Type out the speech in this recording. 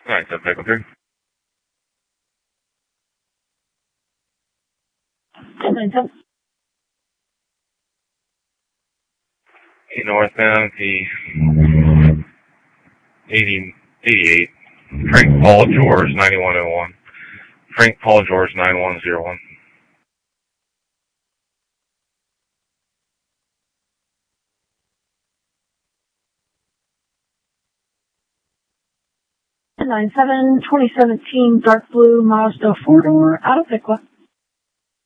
Alright, so vehicle 3. Northbound, the 88. Frank Paul George, 9101. Frank Paul George, 9101. 97, 2017 dark blue Mazda 4-door out of Piqua.